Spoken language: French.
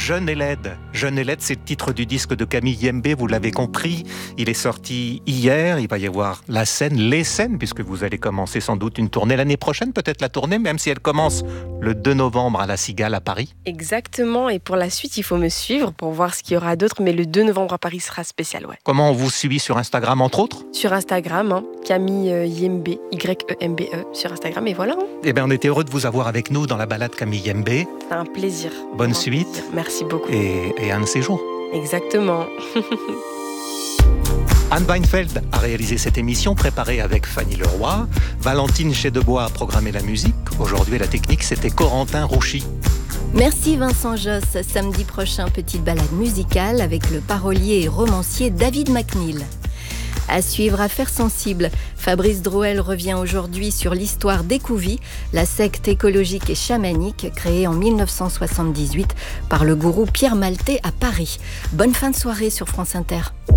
Jeune et laide. Jeune et laide, c'est le titre du disque de Camille Yembe, vous l'avez compris. Il est sorti hier, il va y avoir la scène, les scènes, puisque vous allez commencer sans doute une tournée l'année prochaine, peut-être la tournée, même si elle commence le 2 novembre à la Cigale à Paris. Exactement, et pour la suite, il faut me suivre pour voir ce qu'il y aura d'autre, mais le 2 novembre à Paris sera spécial, ouais. Comment on vous suit sur Instagram, entre autres ? Sur Instagram, Camille Yembe, Y-E-M-B-E, sur Instagram, et voilà. Eh bien, on était heureux de vous avoir avec nous dans la balade Camille Yembe. C'est un plaisir. Bonne suite. Merci beaucoup. Et un de ces jours. Exactement. Anne Weinfeld a réalisé cette émission préparée avec Fanny Leroy. Valentine Chedebois a programmé la musique. Aujourd'hui, la technique, c'était Corentin Rouchy. Merci Vincent Josse. Samedi prochain, petite balade musicale avec le parolier et romancier David McNeil. À suivre, Affaires sensibles. Fabrice Drouel revient aujourd'hui sur l'histoire d'Écouvy, la secte écologique et chamanique créée en 1978 par le gourou Pierre Maltais à Paris. Bonne fin de soirée sur France Inter.